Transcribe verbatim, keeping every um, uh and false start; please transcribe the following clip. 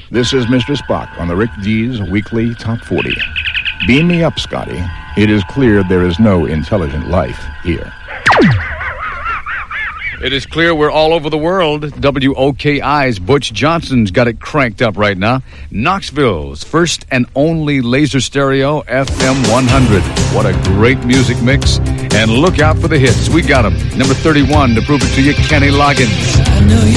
This is Mister Spock on the Rick D's Weekly Top forty. Beam me up, Scotty. It is clear there is no intelligent life here. It is clear we're all over the world. W O K I's Butch Johnson's got it cranked up right now. Knoxville's first and only laser stereo, F M one hundred. What a great music mix. And look out for the hits. We got them. Number thirty-one, to prove it to you, Kenny Loggins. I know you